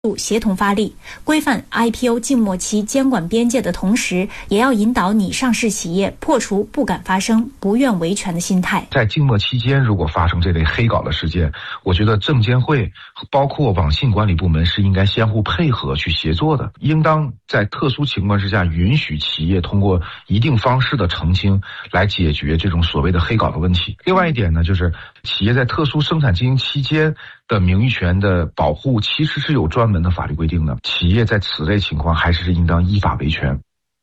协同发力，规范 IPO 静默期监管边界的同时，也要引导拟上市企业破除不敢发声、不愿维权的心态。 在静默期间，如果发生这类黑稿的事件，我觉得证监会包括网信管理部门是应该相互配合去协作的，应当在特殊情况之下允许企业通过一定方式的澄清来解决这种所谓的黑稿的问题。另外一点呢，就是企业在特殊生产经营期间的名誉权的保护其实是有专门的法律规定的，企业在此类情况还是应当依法维权。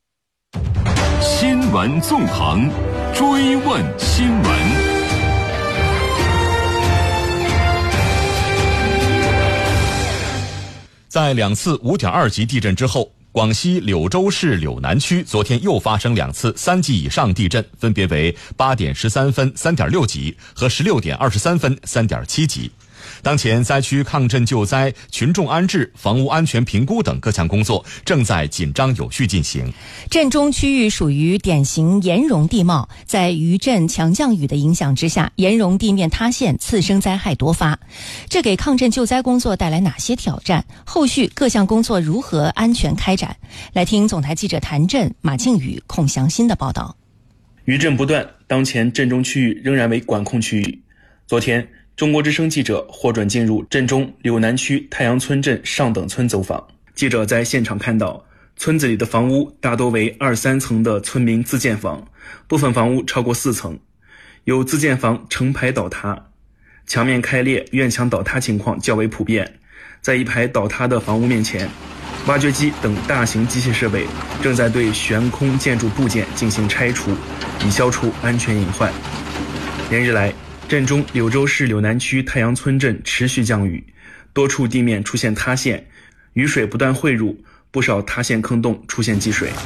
新闻纵横，追问新闻。在2次5.2级地震之后，广西柳州市柳南区昨天又发生2次3级以上地震，分别为8点13分 3.6 级和16点23分 3.7 级。当前灾区抗震救灾、群众安置、房屋安全评估等各项工作正在紧张有序进行。 震中区域属于典型岩溶地貌，在余震强降雨的影响之下，岩溶地面塌陷，次生灾害多发。这给抗震救灾工作带来哪些挑战？后续各项工作如何安全开展？来听总台记者谭震、马靖宇、孔祥新的报道。 余震不断，当前震中区域仍然为管控区域。昨天，中国之声记者获准进入震中柳南区太阳村镇上等村走访。记者在现场看到，村子里的房屋大多为2、3层的村民自建房，部分房屋超过4层，有自建房成排倒塌，墙面开裂、院墙倒塌情况较为普遍。在一排倒塌的房屋面前，挖掘机等大型机械设备正在对悬空建筑部件进行拆除，以消除安全隐患。连日来，震中柳州市柳南区太阳村镇持续降雨，多处地面出现塌陷，雨水不断汇入，不少塌陷坑洞出现积水。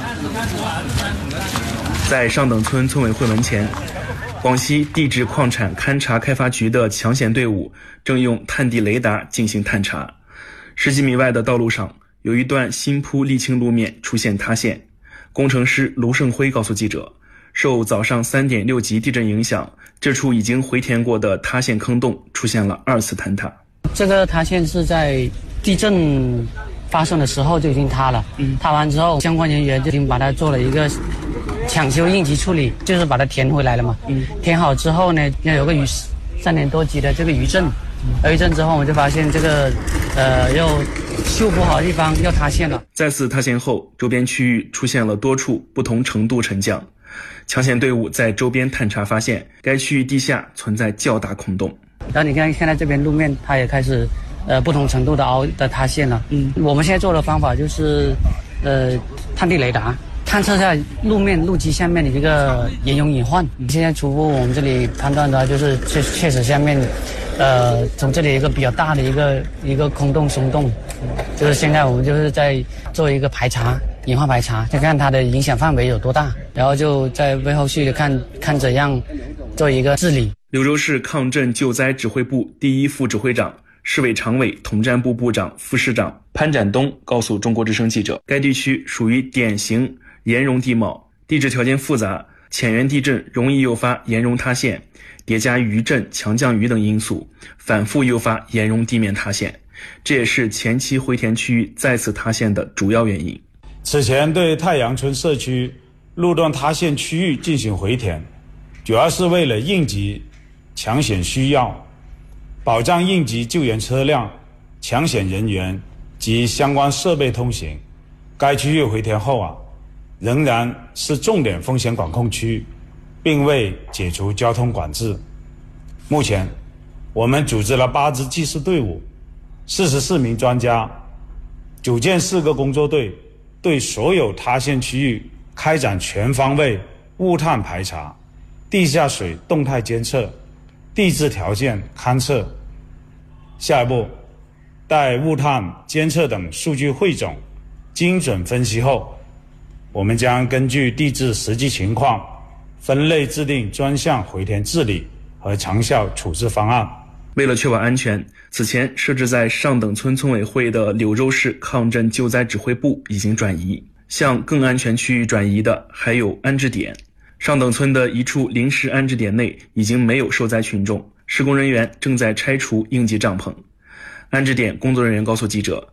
在上等村村委会门前，广西地质矿产勘察开发局的抢险队伍正用探地雷达进行探查。10几米外的道路上，有一段新铺沥青路面出现塌陷。工程师卢胜辉告诉记者，受早上3.6级地震影响，这处已经回填过的塌陷坑洞出现了2次坍塌。 这个塌陷是在地震发生的时候就已经塌了，塌完之后相关人员就已经把它做了一个抢修应急处理，就是把它填回来了嘛。填好之后呢，要有个3点多级的这个余震，余震之后我们就发现这个又修补好的地方又塌陷了。 再次塌陷后，周边区域出现了多处不同程度沉降。抢险队伍在周边探查发现，该区域地下存在较大空洞。 然后你看现在这边路面它也开始不同程度的塌陷了。我们现在做的方法就是探地雷达探测一下路基下面的这个岩溶隐患。现在初步我们这里判断的话，就是确实下面从这里一个比较大的一个空洞松动，就是现在我们就是在做一个排查，隐患排查，就看它的影响范围有多大，然后就在为后续的看怎样做一个治理。 柳州市抗震救灾指挥部第1副指挥长、市委常委、统战部部长、副市长潘展东告诉中国之声记者，该地区属于典型岩溶地貌，地质条件复杂，浅源地震容易诱发岩溶塌陷，叠加余震、强降雨等因素，反复诱发岩溶地面塌陷，这也是前期回填区域再次塌陷的主要原因。 此前对太阳村社区路段塌陷区域进行回填，主要是为了应急抢险需要，保障应急救援车辆、抢险人员及相关设备通行。该区域回填后仍然是重点风险管控区，并未解除交通管制。目前我们组织了8支技师队伍，44名专家，组建4个工作队，对所有塌陷区域开展全方位物探排查、地下水动态监测、地质条件勘测。下一步，待物探、监测等数据汇总、精准分析后，我们将根据地质实际情况，分类制定专项回填治理和长效处置方案。 为了确保安全，此前设置在上等村村委会的柳州市抗震救灾指挥部已经转移，向更安全区域转移的还有安置点。上等村的一处临时安置点内已经没有受灾群众，施工人员正在拆除应急帐篷。安置点工作人员告诉记者，